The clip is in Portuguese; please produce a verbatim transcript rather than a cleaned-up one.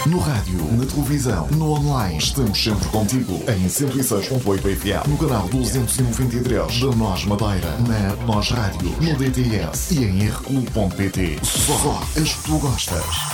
No rádio, na televisão, no online, estamos sempre contigo. Em cento e seis ponto oito F M, no canal duzentos e noventa e três da Nós Madeira, na app Nós Rádio, no D T S e em r q ponto p t. Só as que tu gostas.